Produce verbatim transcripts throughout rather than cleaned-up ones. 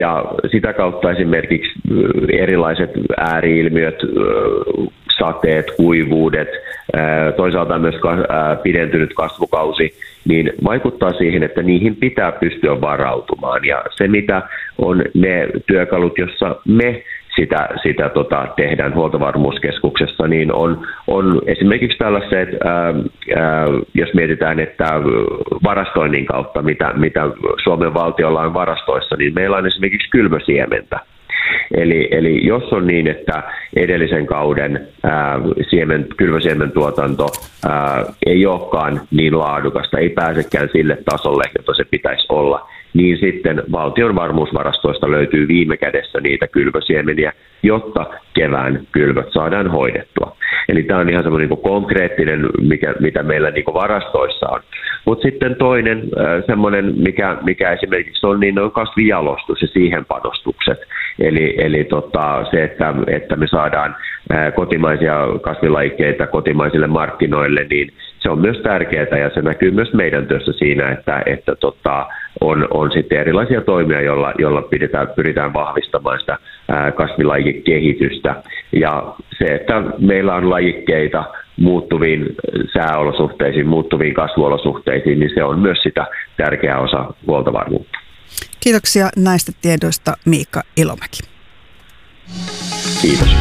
Ja sitä kautta esimerkiksi erilaiset ääriilmiöt, sateet, kuivuudet, toisaalta myös pidentynyt kasvukausi, niin vaikuttaa siihen, että niihin pitää pystyä varautumaan. Ja se, mitä on ne työkalut, jossa me sitä, sitä tota, tehdään Huoltovarmuuskeskuksessa, niin on, on esimerkiksi tällaiset, ää, ää, jos mietitään, että varastoinnin kautta, mitä, mitä Suomen valtiolla on varastoissa, niin meillä on esimerkiksi kylvösiementä. Eli, eli jos on niin, että edellisen kauden ää, siemen, kylvösiemen tuotanto ää, ei olekaan niin laadukasta, ei pääsekään sille tasolle, jota se pitäisi olla, niin sitten valtion varmuusvarastoista löytyy viime kädessä niitä kylvösiemeniä, jotta kevään kylvöt saadaan hoidettua. Eli tämä on ihan semmoinen niin kuin konkreettinen, mikä, mitä meillä niin kuin varastoissa on. Mutta sitten toinen äh, semmoinen, mikä, mikä esimerkiksi on, niin on kasvijalostus ja siihen panostukset. Eli, eli tota, se, että, että me saadaan äh, kotimaisia kasvilajikkeita kotimaisille markkinoille, niin se on myös tärkeää ja se näkyy myös meidän työssä siinä, että, että tota, on, on sitten erilaisia toimia, joilla, joilla pidetään, pyritään vahvistamaan sitä ää, kasvilajikehitystä. Ja se, että meillä on lajikkeita muuttuviin sääolosuhteisiin, muuttuviin kasvuolosuhteisiin, niin se on myös sitä tärkeä osa huoltovarmuutta. Kiitoksia näistä tiedoista, Miikka Ilomäki. Kiitos.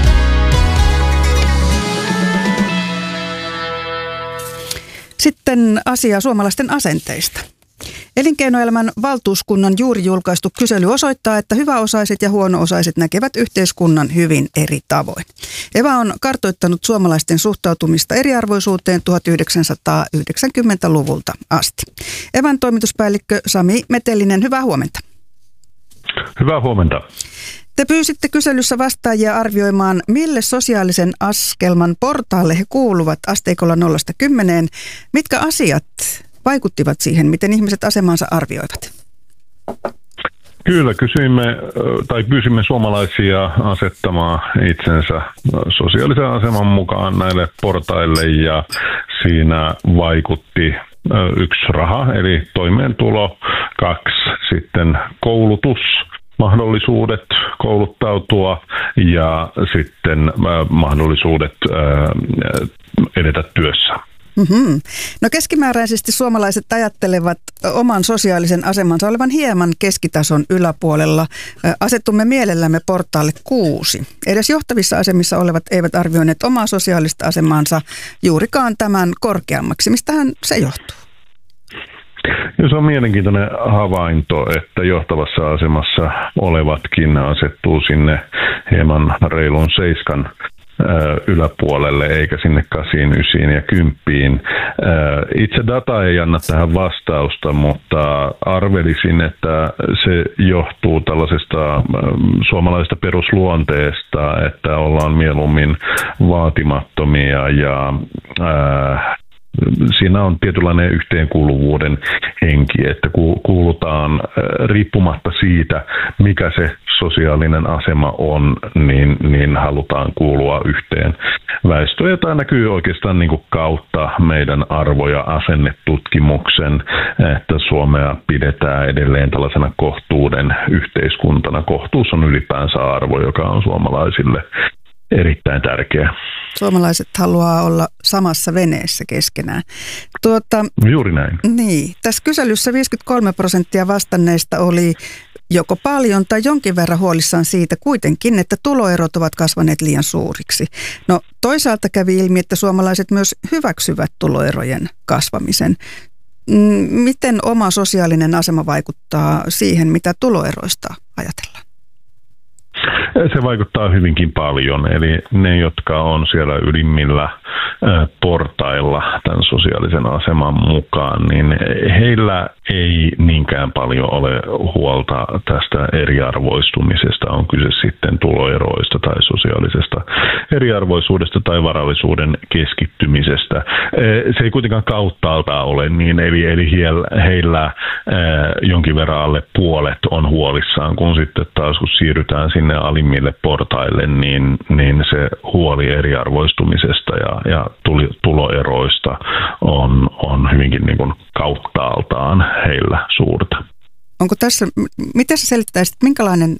Sitten asia suomalaisten asenteista. Elinkeinoelämän valtuuskunnan juuri julkaistu kysely osoittaa, että hyväosaiset ja huono-osaiset näkevät yhteiskunnan hyvin eri tavoin. Eva on kartoittanut suomalaisten suhtautumista eriarvoisuuteen tuhatyhdeksänsataayhdeksänkymmentäluvulta asti. Evan toimituspäällikkö Sami Metellinen, hyvää huomenta. Hyvää huomenta. Te pyysitte kyselyssä vastaajia arvioimaan, mille sosiaalisen askelman portaalle he kuuluvat asteikolla nollasta kymmeneen. Mitkä asiat vaikuttivat siihen, miten ihmiset asemansa arvioivat? Kyllä, kysyimme tai pyysimme suomalaisia asettamaan itsensä sosiaalisen aseman mukaan näille portaille ja siinä vaikutti yksi raha eli toimeentulo, kaksi sitten koulutus, mahdollisuudet kouluttautua ja sitten mahdollisuudet edetä työssä. Mm-hmm. No keskimääräisesti suomalaiset ajattelevat oman sosiaalisen asemansa olevan hieman keskitason yläpuolella. Asettumme mielellämme portaalle kuusi. Edes johtavissa asemissa olevat eivät arvioineet omaa sosiaalista asemaansa juurikaan tämän korkeammaksi. Mistähän se johtuu? Ja se on mielenkiintoinen havainto, että johtavassa asemassa olevatkin asettuu sinne hieman reilun seiskan yläpuolelle eikä sinne kasiin, ysiin ja kymppiin. Itse data ei anna tähän vastausta, mutta arvelisin, että se johtuu tällaisesta suomalaisesta perusluonteesta, että ollaan mieluummin vaatimattomia ja ää, siinä on tietynlainen yhteenkuuluvuuden henki, että kuulutaan riippumatta siitä, mikä se sosiaalinen asema on, niin, niin halutaan kuulua yhteen väestöön. Ja tämä näkyy oikeastaan niin kuin kautta meidän arvo- ja asennetutkimuksen, että Suomea pidetään edelleen tällaisena kohtuuden yhteiskuntana. Kohtuus on ylipäänsä arvo, joka on suomalaisille erittäin tärkeä. Suomalaiset haluaa olla samassa veneessä keskenään. Tuota, Juuri näin. Niin. Tässä kyselyssä viisikymmentäkolme prosenttia vastanneista oli joko paljon tai jonkin verran huolissaan siitä kuitenkin, että tuloerot ovat kasvaneet liian suuriksi. No toisaalta kävi ilmi, että suomalaiset myös hyväksyvät tuloerojen kasvamisen. Miten oma sosiaalinen asema vaikuttaa siihen, mitä tuloeroista ajatellaan? Se vaikuttaa hyvinkin paljon, eli ne, jotka on siellä ylimmillä portailla tämän sosiaalisen aseman mukaan, niin heillä ei niinkään paljon ole huolta tästä eriarvoistumisesta, on kyse sitten tuloeroista tai sosiaalisesta eriarvoisuudesta tai varallisuuden keskittymisestä. Se ei kuitenkaan kauttaaltaan ole niin, eli, eli heillä jonkin verran alle puolet on huolissaan, kun sitten taas kun siirrytään sinne alimmille portaille, niin, niin se huoli eriarvoistumisesta ja, ja tuloeroista on, on hyvinkin niin kuin kauttaaltaan heillä suurta. Onko tässä, miten sä selittäisit, minkälainen